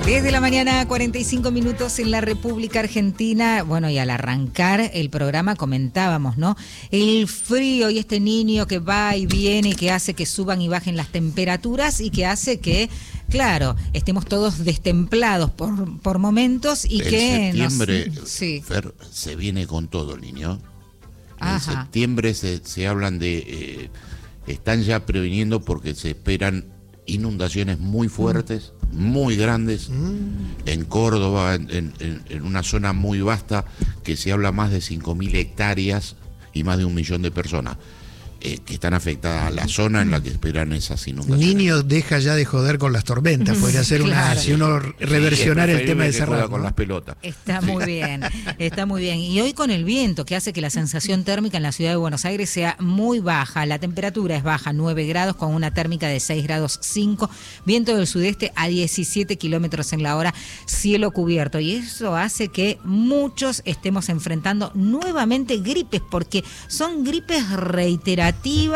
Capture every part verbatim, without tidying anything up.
diez de la mañana, cuarenta y cinco minutos en la República Argentina. Bueno, y al arrancar el programa comentábamos, ¿no? El frío y este niño que va y viene y que hace que suban y bajen las temperaturas y que hace que, claro, estemos todos destemplados por, por momentos y en que... septiembre, nos, sí. Fer, se viene con todo el niño. En Ajá. septiembre se, se hablan de... Eh, están ya previniendo porque se esperan inundaciones muy fuertes, mm. muy grandes, mm. en Córdoba, en, en, en una zona muy vasta, que se habla más de cinco mil hectáreas y más de un millón de personas. Eh, que están afectadas a la zona en la que esperan esas inundaciones. Niño deja ya de joder con las tormentas, podría ser una, claro. si uno reversionar sí, el tema de cerrar, ¿no? Con las pelotas. Está muy bien, está muy bien. Y hoy con el viento que hace que la sensación térmica en la ciudad de Buenos Aires sea muy baja, la temperatura es baja, nueve grados con una térmica de seis grados cinco, viento del sudeste a diecisiete kilómetros en la hora, cielo cubierto. Y eso hace que muchos estemos enfrentando nuevamente gripes, porque son gripes reiterativas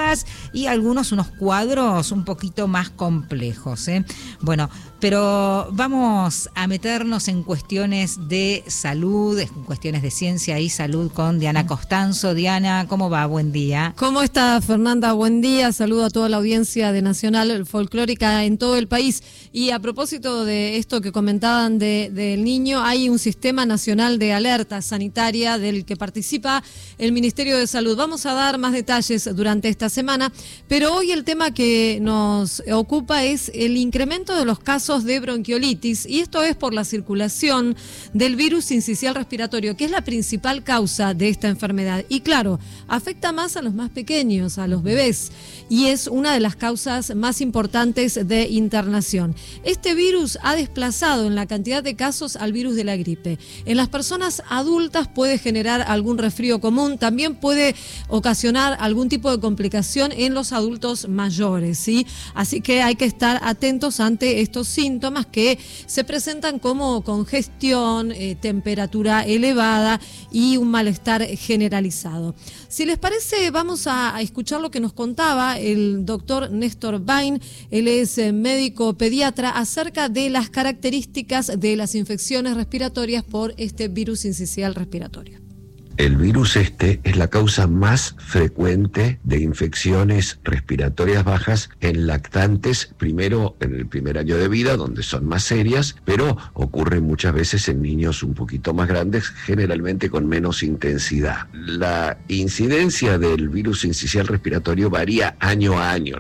y algunos unos cuadros un poquito más complejos, ¿eh? Bueno, pero vamos a meternos en cuestiones de salud, en cuestiones de ciencia y salud con Diana Costanzo. Diana, ¿cómo va? Buen día. ¿Cómo está, Fernanda? Buen día. Saludo a toda la audiencia de Nacional Folclórica en todo el país. Y a propósito de esto que comentaban de, del niño, hay un sistema nacional de alerta sanitaria del que participa el Ministerio de Salud. Vamos a dar más detalles durante esta semana, pero hoy el tema que nos ocupa es el incremento de los casos de bronquiolitis, y esto es por la circulación del virus sincicial respiratorio, que es la principal causa de esta enfermedad. Y claro, afecta más a los más pequeños, a los bebés, y es una de las causas más importantes de internación. Este virus ha desplazado en la cantidad de casos al virus de la gripe. En las personas adultas puede generar algún resfrío común, también puede ocasionar algún tipo de complicación en los adultos mayores, ¿sí? Así que hay que estar atentos ante estos síntomas que se presentan como congestión, eh, temperatura elevada y un malestar generalizado. Si les parece, vamos a, a escuchar lo que nos contaba el doctor Néstor Bain. Él es eh, médico pediatra, acerca de las características de las infecciones respiratorias por este virus sincicial respiratorio. El virus este es la causa más frecuente de infecciones respiratorias bajas en lactantes, primero en el primer año de vida, donde son más serias, pero ocurre muchas veces en niños un poquito más grandes, generalmente con menos intensidad. La incidencia del virus sincicial respiratorio varía año a año.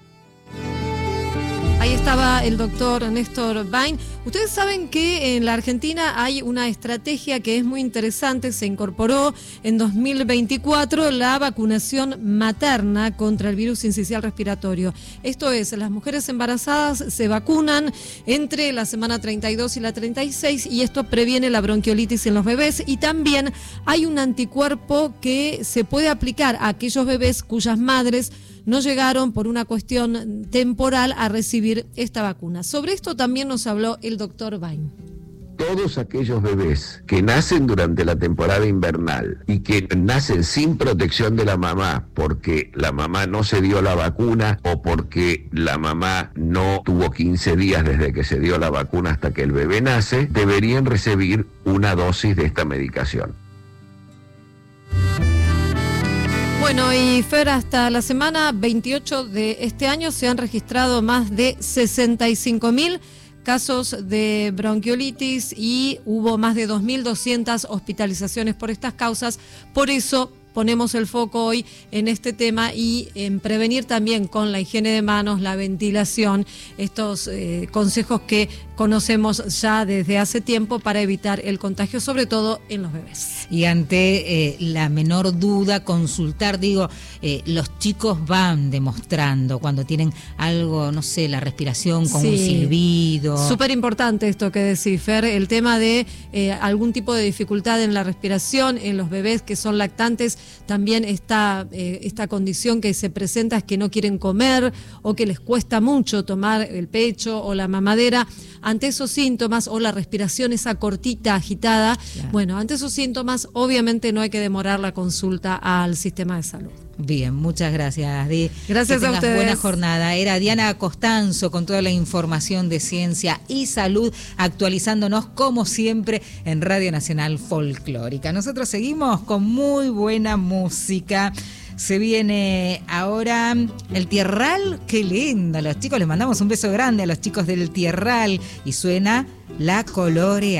Ahí estaba el doctor Néstor Bain. Ustedes saben que en la Argentina hay una estrategia que es muy interesante. Se incorporó en dos mil veinticuatro la vacunación materna contra el virus sincicial respiratorio. Esto es, las mujeres embarazadas se vacunan entre la semana treinta y dos y la treinta y seis, y esto previene la bronquiolitis en los bebés. Y también hay un anticuerpo que se puede aplicar a aquellos bebés cuyas madres no llegaron por una cuestión temporal a recibir esta vacuna. Sobre esto también nos habló el doctor Bain. Todos aquellos bebés que nacen durante la temporada invernal y que nacen sin protección de la mamá porque la mamá no se dio la vacuna o porque la mamá no tuvo quince días desde que se dio la vacuna hasta que el bebé nace, deberían recibir una dosis de esta medicación. Bueno, y Fer, hasta la semana veintiocho de este año se han registrado más de sesenta y cinco mil casos de bronquiolitis y hubo más de dos mil doscientas hospitalizaciones por estas causas. Por eso ponemos el foco hoy en este tema y en prevenir también con la higiene de manos, la ventilación, estos eh, consejos que conocemos ya desde hace tiempo para evitar el contagio, sobre todo en los bebés. Y ante eh, la menor duda, consultar, digo, eh, los chicos van demostrando cuando tienen algo, no sé, la respiración con sí. un silbido. Súper importante esto que decís, Fer, el tema de eh, algún tipo de dificultad en la respiración en los bebés que son lactantes. También está eh, esta condición que se presenta es que no quieren comer o que les cuesta mucho tomar el pecho o la mamadera. Ante esos síntomas, o la respiración esa cortita, agitada, claro. Bueno, ante esos síntomas obviamente no hay que demorar la consulta al sistema de salud. Bien, muchas gracias, Di. Gracias que a tengas ustedes. buena jornada. Era Diana Costanzo con toda la información de ciencia y salud, actualizándonos como siempre en Radio Nacional Folclórica. Nosotros seguimos con muy buena música. Se viene ahora el Tierral, qué lindo. Los chicos, les mandamos un beso grande a los chicos del Tierral y suena La Colorea.